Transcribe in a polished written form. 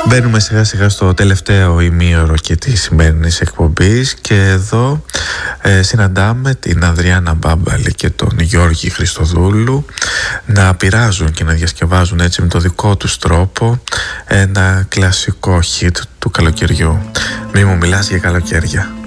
Μπαίνουμε σιγά σιγά στο τελευταίο ημίωρο και της σημερινής εκπομπής και εδώ συναντάμε την Ανδριάννα Μπάμπαλη και τον Γιώργη Χριστοδούλου να πειράζουν και να διασκευάζουν έτσι με το δικό τους τρόπο ένα κλασικό hit του καλοκαιριού. Μη μου μιλάς για καλοκαίρια.